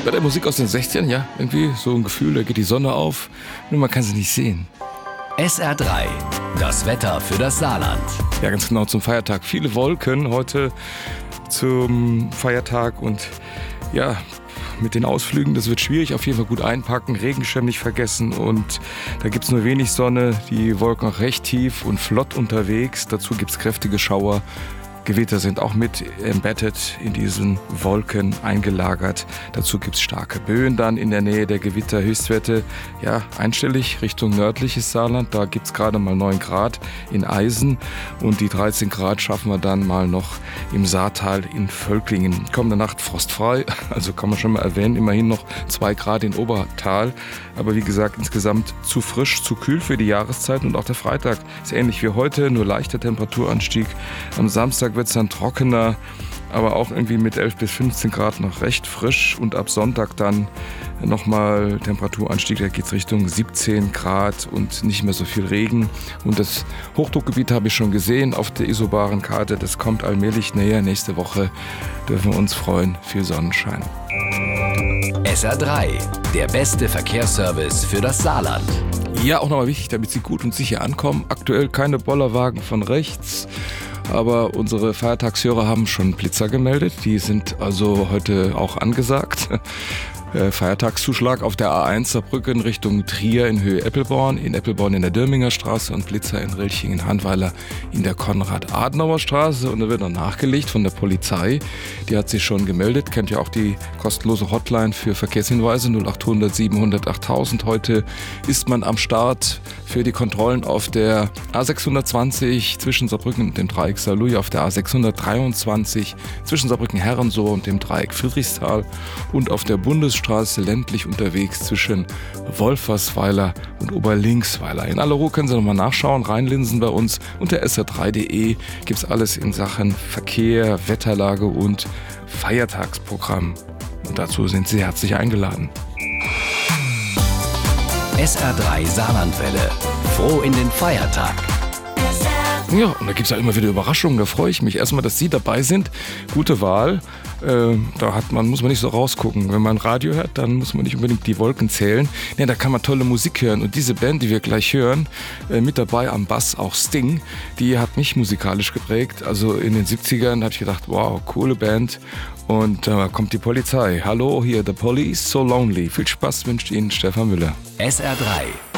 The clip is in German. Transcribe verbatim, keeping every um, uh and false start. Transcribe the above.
Bei der Musik aus den sechzigern, ja, irgendwie so ein Gefühl, da geht die Sonne auf, nur man kann sie nicht sehen. S R drei, das Wetter für das Saarland. Ja, ganz genau, zum Feiertag. Viele Wolken heute zum Feiertag und ja, mit den Ausflügen, das wird schwierig. Auf jeden Fall gut einpacken, Regenschirm nicht vergessen und da gibt es nur wenig Sonne. Die Wolken auch recht tief und flott unterwegs. Dazu gibt es kräftige Schauer. Gewitter sind auch mit embedded in diesen Wolken eingelagert. Dazu gibt es starke Böen dann in der Nähe der Gewitter. Höchstwerte ja, einstellig Richtung nördliches Saarland. Da gibt es gerade mal neun Grad in Eisen und die dreizehn Grad schaffen wir dann mal noch im Saartal in Völklingen. Kommende Nacht frostfrei, also kann man schon mal erwähnen, immerhin noch zwei Grad in Obertal. Aber wie gesagt, insgesamt zu frisch, zu kühl für die Jahreszeit und auch der Freitag ist ähnlich wie heute, nur leichter Temperaturanstieg. Am Samstag wird es dann trockener, aber auch irgendwie mit elf bis fünfzehn Grad noch recht frisch und ab Sonntag dann nochmal Temperaturanstieg, da geht es Richtung siebzehn Grad und nicht mehr so viel Regen. Und das Hochdruckgebiet habe ich schon gesehen auf der isobaren Karte, das kommt allmählich näher. Nächste Woche dürfen wir uns freuen, viel Sonnenschein. S R drei, der beste Verkehrsservice für das Saarland. Ja, auch nochmal wichtig, damit Sie gut und sicher ankommen. Aktuell keine Bollerwagen von rechts. Aber unsere Feiertagshörer haben schon Blitzer gemeldet. Die sind also heute auch angesagt. Feiertagszuschlag auf der A eins Saarbrücken Richtung Trier in Höhe Eppelborn, in Eppelborn in der Dürminger Straße und Blitzer in Rilchingen-Handweiler in der Konrad-Adenauer-Straße. Und da wird noch nachgelegt von der Polizei. Die hat sich schon gemeldet, kennt ja auch die kostenlose Hotline für Verkehrshinweise null acht hundert siebenhundert achttausend. Heute ist man am Start für die Kontrollen auf der A sechshundertzwanzig zwischen Saarbrücken und dem Dreieck Saarlouis, auf der A sechshundertdreiundzwanzig zwischen Saarbrücken-Herrensohr und dem Dreieck Friedrichsthal und auf der Bundesstraße ländlich unterwegs zwischen Wolfersweiler und Oberlinksweiler. In aller Ruhe können Sie nochmal nachschauen, reinlinsen bei uns. Unter S R drei punkt de gibt es alles in Sachen Verkehr, Wetterlage und Feiertagsprogramm. Und dazu sind Sie herzlich eingeladen. S R drei Saarlandwelle. Froh in den Feiertag. Ja, und da gibt es ja immer wieder Überraschungen, da freue ich mich. Erstmal, dass Sie dabei sind. Gute Wahl. Äh, da hat man, muss man nicht so rausgucken. Wenn man Radio hört, dann muss man nicht unbedingt die Wolken zählen. Nee, da kann man tolle Musik hören. Und diese Band, die wir gleich hören, äh, mit dabei am Bass auch Sting, die hat mich musikalisch geprägt. Also in den siebzigern habe ich gedacht, wow, coole Band. Und da äh, kommt die Polizei. Hallo, hier The Police, So Lonely. Viel Spaß wünscht Ihnen Stefan Müller. S R drei